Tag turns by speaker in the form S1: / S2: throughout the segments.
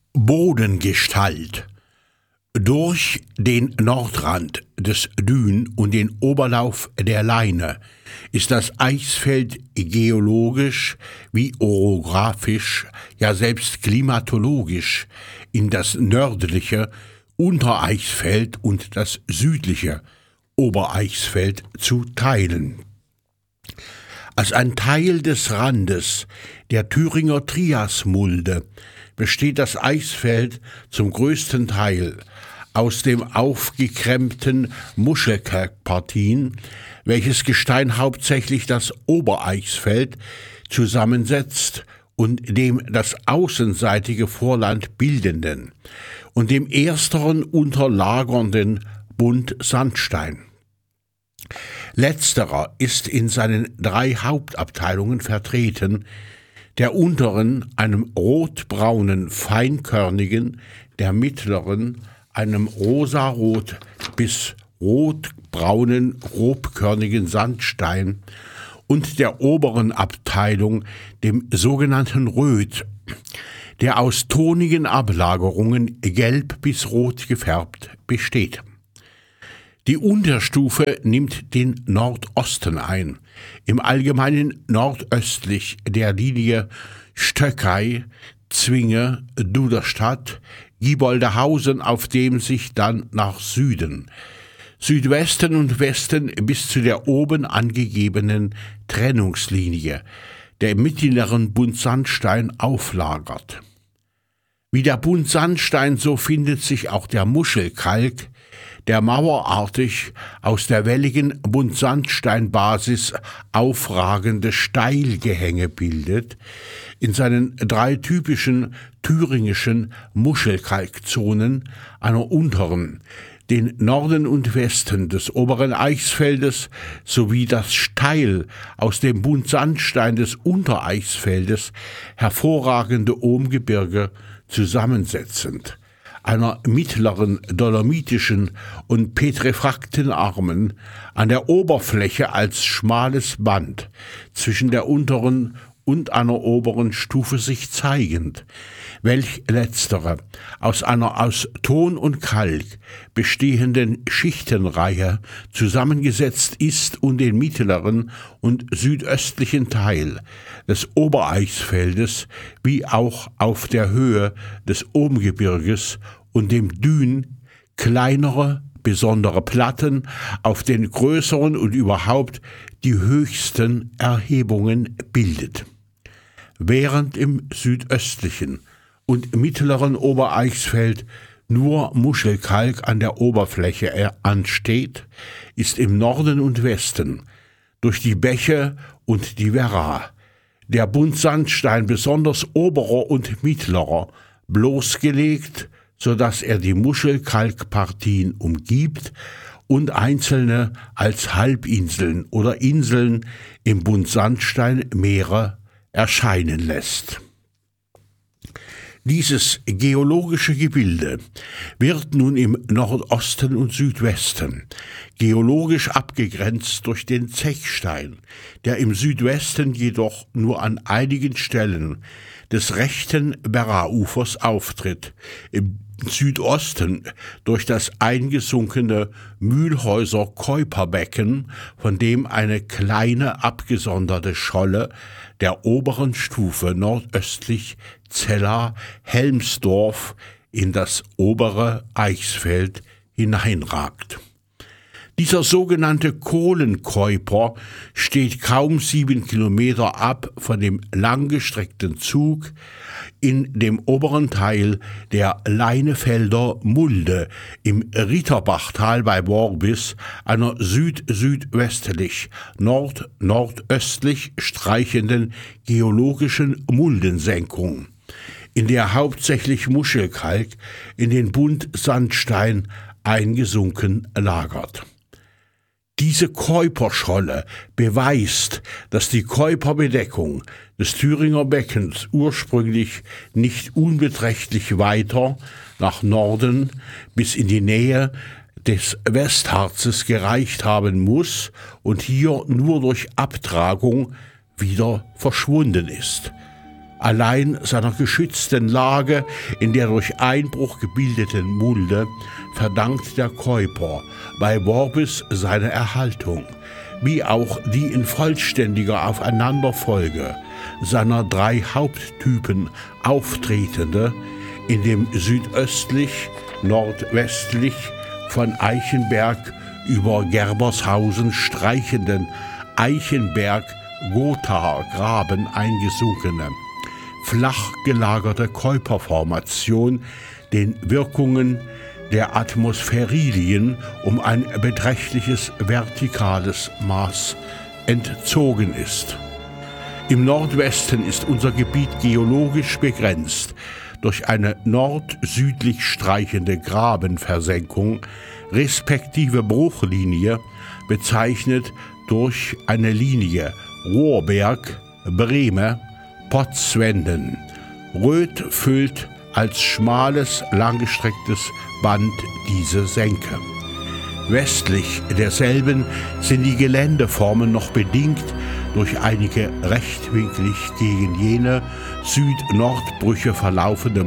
S1: Bodengestalt. Durch den Nordrand des Dün und den Oberlauf der Leine ist das Eisfeld geologisch wie orographisch, ja selbst klimatologisch in das nördliche Untereisfeld und das südliche Obereisfeld zu teilen. Als ein Teil des Randes der Thüringer Triasmulde besteht das Eisfeld zum größten Teil aus dem aufgekrempten Muschelkalkpartien, welches Gestein hauptsächlich das Obereisfeld zusammensetzt und dem das außenseitige Vorland bildenden und dem ersteren unterlagernden Buntsandstein. Letzterer ist in seinen 3 Hauptabteilungen vertreten, der unteren einem rotbraunen feinkörnigen, der mittleren einem rosarot bis rotbraunen grobkörnigen Sandstein und der oberen Abteilung dem sogenannten Röt, der aus tonigen Ablagerungen gelb bis rot gefärbt besteht. Die Unterstufe nimmt den Nordosten ein, im Allgemeinen nordöstlich der Linie Stöckei, Zwinge, Duderstadt, Gieboldehausen, auf dem sich dann nach Süden, Südwesten und Westen bis zu der oben angegebenen Trennungslinie, der im mittleren Buntsandstein auflagert. Wie der Buntsandstein, so findet sich auch der Muschelkalk, der mauerartig aus der welligen Buntsandsteinbasis aufragende Steilgehänge bildet, in seinen 3 typischen thüringischen Muschelkalkzonen, einer unteren, den Norden und Westen des oberen Eisfeldes sowie das steil aus dem Buntsandstein des Untereisfeldes hervorragende Ohmgebirge zusammensetzend, einer mittleren dolomitischen und petrefrakten Armen, an der Oberfläche als schmales Band zwischen der unteren und einer oberen Stufe sich zeigend, welch letztere aus einer aus Ton und Kalk bestehenden Schichtenreihe zusammengesetzt ist und den mittleren und südöstlichen Teil des Obereisfeldes wie auch auf der Höhe des Ohmgebirges und dem Dün kleinere, besondere Platten auf den größeren und überhaupt die höchsten Erhebungen bildet. Während im südöstlichen und mittleren Obereisfeld nur Muschelkalk an der Oberfläche ansteht, ist im Norden und Westen durch die Bäche und die Werra der Buntsandstein besonders oberer und mittlerer bloßgelegt, so dass er die Muschelkalkpartien umgibt und einzelne als Halbinseln oder Inseln im Buntsandsteinmeere erscheinen lässt. Dieses geologische Gebilde wird nun im Nordosten und Südwesten geologisch abgegrenzt durch den Zechstein, der im Südwesten jedoch nur an einigen Stellen des rechten Werraufers auftritt, im Südosten durch das eingesunkene Mühlhäuser Keuperbecken, von dem eine kleine abgesonderte Scholle der oberen Stufe nordöstlich Zella-Helmsdorf in das obere Eisfeld hineinragt. Dieser sogenannte Kohlenkeuper steht kaum 7 Kilometer ab von dem langgestreckten Zug in dem oberen Teil der Leinefelder Mulde im Rieterbachtal bei Worbis, einer süd-südwestlich, nord-nordöstlich streichenden geologischen Muldensenkung, in der hauptsächlich Muschelkalk in den Buntsandstein eingesunken lagert. Diese Keuperscholle beweist, dass die Keuperbedeckung des Thüringer Beckens ursprünglich nicht unbeträchtlich weiter nach Norden bis in die Nähe des Westharzes gereicht haben muss und hier nur durch Abtragung wieder verschwunden ist. Allein seiner geschützten Lage in der durch Einbruch gebildeten Mulde verdankt der Keuper bei Worbis seine Erhaltung, wie auch die in vollständiger Aufeinanderfolge seiner 3 Haupttypen auftretende, in dem südöstlich, nordwestlich von Eichenberg über Gerbershausen streichenden Eichenberg-Gotha-Graben eingesunkene, flach gelagerte Keuperformation den Wirkungen der Atmosphärilien um ein beträchtliches vertikales Maß entzogen ist. Im Nordwesten ist unser Gebiet geologisch begrenzt durch eine nord-südlich streichende Grabenversenkung respektive Bruchlinie, bezeichnet durch eine Linie Rohrberg-Brehme Potzwenden. Röth füllt als schmales, langgestrecktes Band diese Senke. Westlich derselben sind die Geländeformen noch bedingt durch einige rechtwinklig gegen jene Süd-Nord-Brüche verlaufende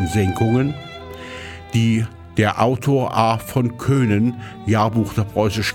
S1: Muschelkalkeinsenkungen, die der Autor A. von Könen, Jahrbuch der preußischen